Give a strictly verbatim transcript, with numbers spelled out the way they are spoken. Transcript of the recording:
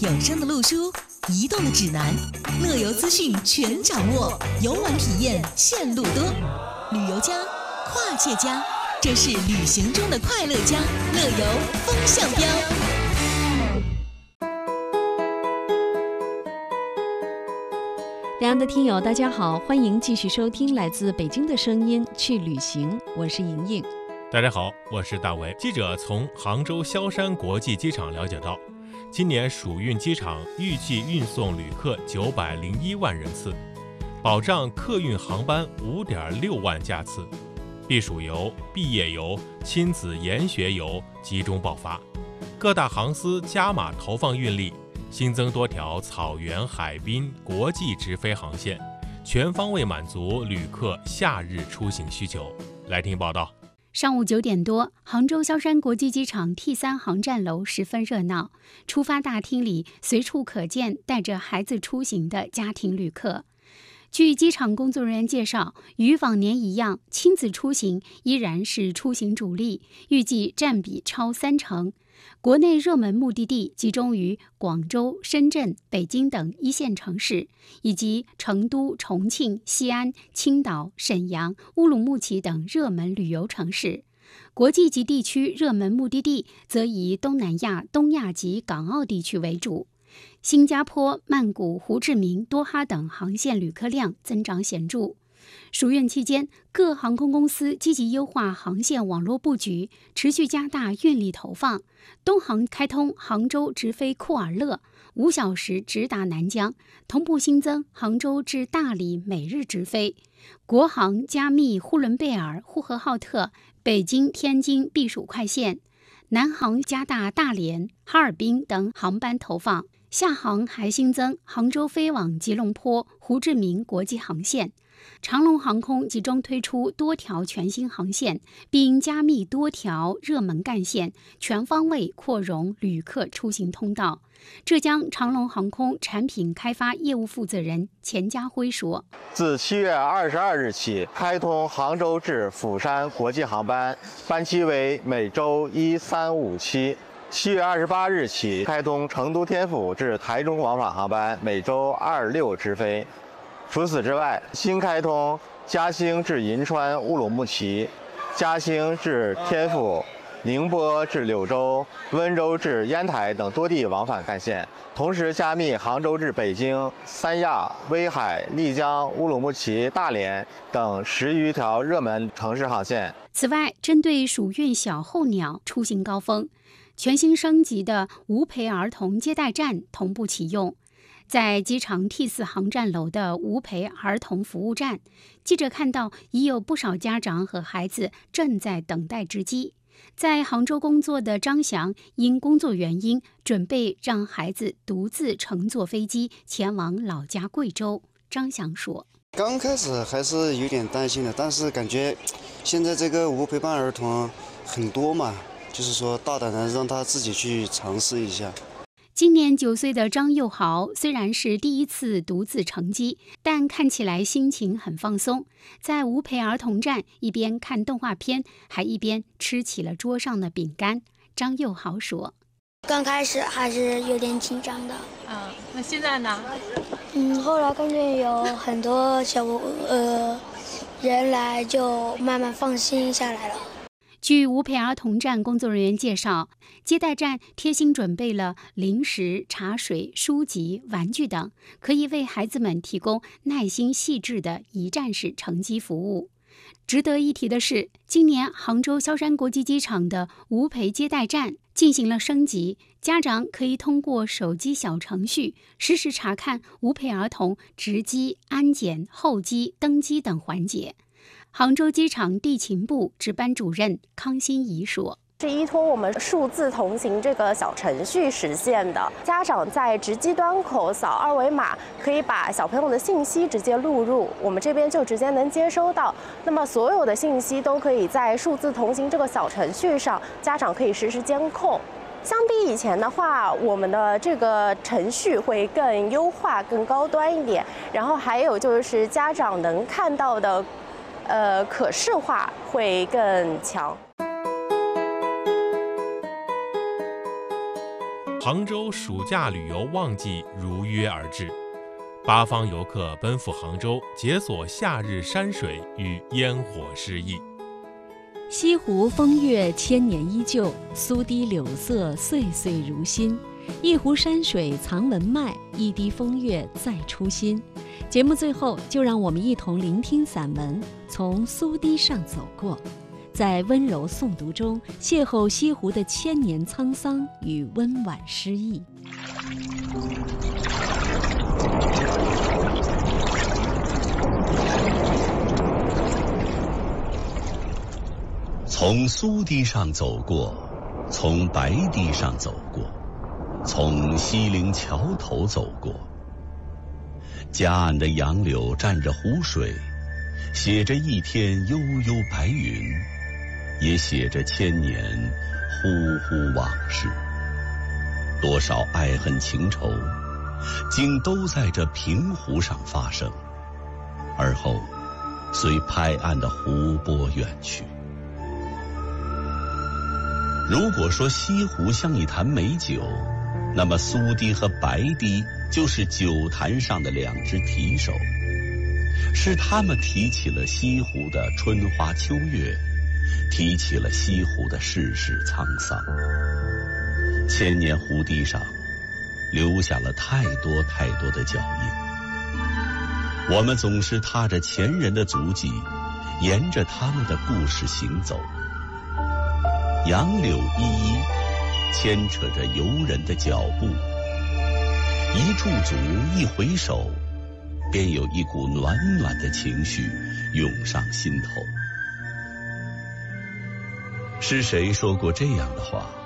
有声的路书，移动的指南，乐游资讯全掌握，游玩体验线路多。旅游家，跨界家，这是旅行中的快乐家，乐游风向标。 两岸的听友大家好，欢迎继续收听来自北京的声音去旅行，我是莹莹。 大家好，我是大为。记者从杭州萧山国际机场了解到，今年暑运机场预计运送旅客九百零一万人次，保障客运航班五点六万架次，避暑游、毕业游、亲子研学游集中爆发，各大航司加码投放运力，新增多条草原、海滨、国际直飞航线，全方位满足旅客夏日出行需求。来听报道。 上午九点多，杭州萧山国际机场 T 三 航站楼十分热闹，出发大厅里随处可见带着孩子出行的家庭旅客。据机场工作人员介绍，与往年一样，亲子出行依然是出行主力，预计占比超三成。国内热门目的地集中于广州、深圳、北京等一线城市，以及成都、重庆、西安、青岛、沈阳、乌鲁木齐等热门旅游城市。国际级地区热门目的地则以东南亚、东亚及港澳地区为主。新加坡、曼谷、胡志明、多哈等航线旅客量增长显著。暑运期间，各航空公司积极优化航线网络布局，持续加大运力投放。东航开通杭州直飞库尔勒，五小时直达南疆，同步新增杭州至大理每日直飞。国航加密呼伦贝尔、呼和浩特、北京、天津避暑快线。南航加大大连、哈尔滨等航班投放。厦航还新增杭州飞往吉隆坡、胡志明国际航线。长龙航空集中推出多条全新航线，并加密多条热门干线，全方位扩容旅客出行通道。浙江长龙航空产品开发业务负责人钱家辉说：“ 自七月二十二日起，开通杭州至釜山国际航班，班期为每周一、三、五、七。七月二十八日起，开通成都天府至台中往返航班，每周二、六直飞。除此之外，新开通嘉兴至银川、乌鲁木齐、嘉兴至天府、宁波至柳州、温州至烟台等多地往返干线，同时加密杭州至北京、三亚、威海、丽江、乌鲁木齐、大连等十余条热门城市航线。 此外，针对暑运小候鸟出行高峰，全新升级的无陪儿童接待站同步启用。在机场 T 四 航站楼的无陪儿童服务站，记者看到已有不少家长和孩子正在等待值机。在杭州工作的张翔因工作原因，准备让孩子独自乘坐飞机前往老家贵州。张翔说：“ 刚开始还是有点担心的，但是感觉现在这个无陪伴儿童很多嘛，就是说大胆的让他自己去尝试一下。” 今年九岁的张佑豪虽然是第一次独自乘机，但看起来心情很放松，在无陪儿童站一边看动画片，还一边吃起了桌上的饼干。张佑豪说：“ 刚开始还是有点紧张的。 嗯，那现在呢？ 嗯，后来感觉有很多小呃人来，就慢慢放心下来了。” 据无陪儿童站工作人员介绍，接待站贴心准备了零食、茶水、书籍、玩具等，可以为孩子们提供耐心细致的一站式乘机服务。值得一提的是，今年杭州萧山国际机场的无陪接待站进行了升级，家长可以通过手机小程序实时查看无陪儿童值机、安检、候机、登机等环节。杭州机场地勤部值班主任康欣怡说：“ 是依托我们数字同行这个小程序实现的。家长在值机端口扫二维码，可以把小朋友的信息直接录入，我们这边就直接能接收到。那么所有的信息都可以在数字同行这个小程序上，家长可以实时监控。相比以前的话，我们的这个程序会更优化、更高端一点。然后还有就是家长能看到的。”呃，可视化会更强。 杭州暑假旅游旺季如约而至，八方游客奔赴杭州，解锁夏日山水与烟火诗意。 西湖风月千年依旧，苏堤柳色岁岁如新。一湖山水藏文脉，一滴风月再出新。节目最后，就让我们一同聆听散文《从苏堤上走过》，在温柔诵读中邂逅西湖的千年沧桑与温婉诗意。 从苏堤上走过，从白堤上走过，从西泠桥头走过。夹岸的杨柳蘸着湖水，写着一天悠悠白云，也写着千年忽忽往事。多少爱恨情仇，竟都在这平湖上发生，而后随拍岸的湖波远去。如果说西湖像一坛美酒，那么苏堤和白堤就是酒坛上的两只提手，是他们提起了西湖的春花秋月，提起了西湖的世事沧桑。千年湖堤上留下了太多太多的脚印，我们总是踏着前人的足迹，沿着他们的故事行走。杨柳依依，牵扯着游人的脚步，一驻足，一回首，便有一股暖暖的情绪涌上心头。是谁说过这样的话？